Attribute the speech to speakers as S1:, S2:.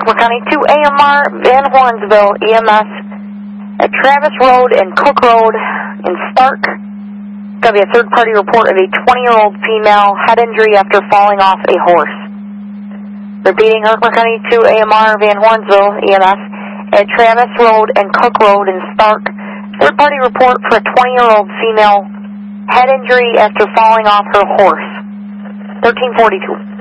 S1: Herkimer County 2 AMR, Van Hornsville, EMS, at Travis Road and Cook Road in Stark. Going to be a third-party report of a 20-year-old female head injury after falling off a horse. Repeating, Herkimer County 2 AMR, Van Hornsville, EMS, at Travis Road and Cook Road in Stark. Third-party report for a 20-year-old female head injury after falling off her horse. 1342.